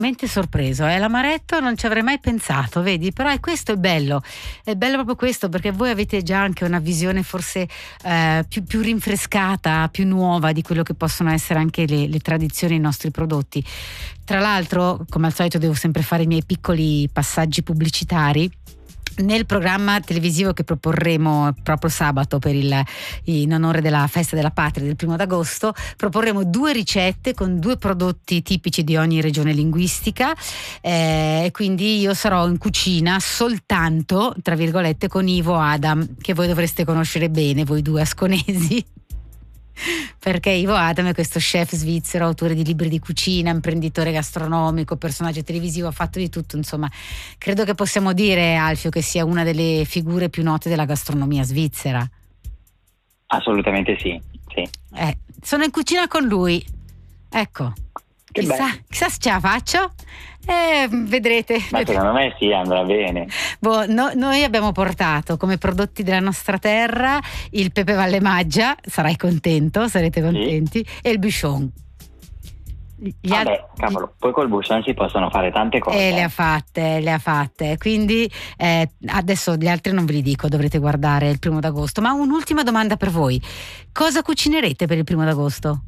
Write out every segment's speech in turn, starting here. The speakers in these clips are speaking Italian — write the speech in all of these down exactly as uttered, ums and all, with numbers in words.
mente sorpreso, eh? L'amaretto non ci avrei mai pensato, vedi? Però è questo è bello, è bello proprio questo, perché voi avete già anche una visione forse eh, più, più rinfrescata, più nuova di quello che possono essere anche le, le tradizioni, i nostri prodotti. Tra l'altro, come al solito, devo sempre fare i miei piccoli passaggi pubblicitari. Nel programma televisivo che proporremo proprio sabato per il, in onore della festa della patria del primo d'agosto, proporremo due ricette con due prodotti tipici di ogni regione linguistica, e eh, quindi io sarò in cucina soltanto, tra virgolette, con Ivo Adam, che voi dovreste conoscere bene, voi due asconesi. Perché Ivo Adam è questo chef svizzero, autore di libri di cucina, imprenditore gastronomico, personaggio televisivo, ha fatto di tutto, insomma. Credo che possiamo dire, Alfio, che sia una delle figure più note della gastronomia svizzera. Assolutamente sì, sì. Eh, sono in cucina con lui, ecco. Che chissà, bello. chissà se ce la faccio. Eh, vedrete. Ma vedrete. secondo me sì, andrà bene. Boh, no, noi abbiamo portato come prodotti della nostra terra il pepe Valle Maggia, sarai contento, sarete contenti, sì. E il Bichon. Gli Vabbè, altri... cavolo, poi col Bichon si possono fare tante cose. E le ha fatte, le ha fatte. Quindi eh, adesso gli altri non ve li dico, dovrete guardare il primo d'agosto. Ma un'ultima domanda per voi: cosa cucinerete per il primo d'agosto?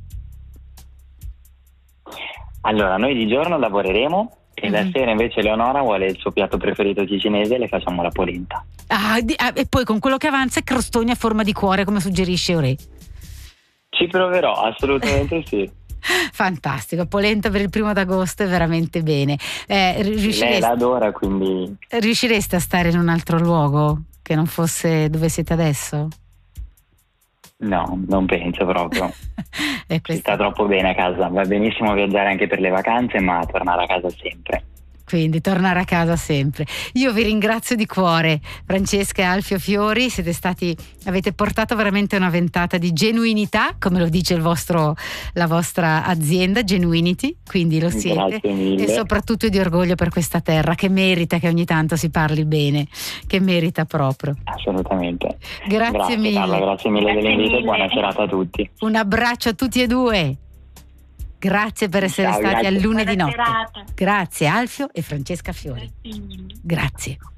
Allora, noi di giorno lavoreremo e mm-hmm. la sera invece Eleonora vuole il suo piatto preferito ticinese e le facciamo la polenta. Ah, di, ah, e poi con quello che avanza crostoni a forma di cuore, come suggerisce Ore. Ci proverò, assolutamente sì. Fantastico, polenta per il primo d'agosto è veramente bene. Eh, riuscireste, lei la adora, quindi... Riuscireste a stare in un altro luogo che non fosse dove siete adesso? No, non penso proprio. E questo... Si sta troppo bene a casa, va benissimo viaggiare anche per le vacanze, ma tornare a casa sempre. Quindi tornare a casa sempre. Io vi ringrazio di cuore, Francesca e Alfio Fiori, siete stati, avete portato veramente una ventata di genuinità, come lo dice il vostro, la vostra azienda, Genuinity, quindi lo siete. Grazie mille. E soprattutto di orgoglio per questa terra che merita che ogni tanto si parli bene, che merita proprio. Assolutamente. Grazie, grazie mille. Carla, grazie mille grazie dell'invito mille. E buona serata a tutti. Un abbraccio a tutti e due. Grazie per essere Ciao, stati grazie. al lunedì Buona notte. serata. Grazie Alfio e Francesca Fiori. Grazie.